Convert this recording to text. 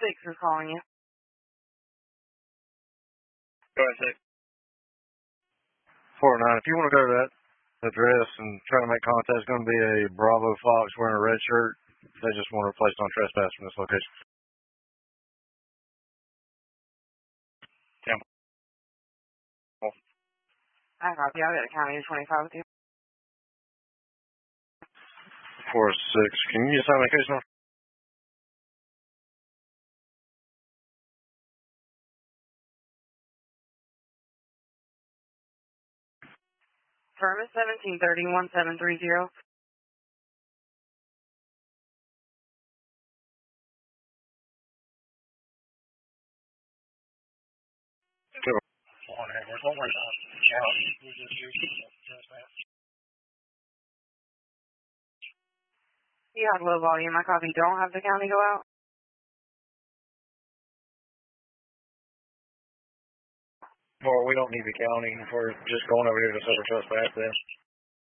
6 is calling you. Go ahead, 6. 409. If you want to go to that address and try to make contact, it's going to be a Bravo Fox wearing a red shirt. They just want to replace on trespass from this location. Temple. I copy. I'll get a county 25 with you. 4-6. Can you just have my case number? Firm is 1730-1730. You have low volume. I copy. Don't have the county go out. Or we don't need the county. We're just going over here to set a trespass then.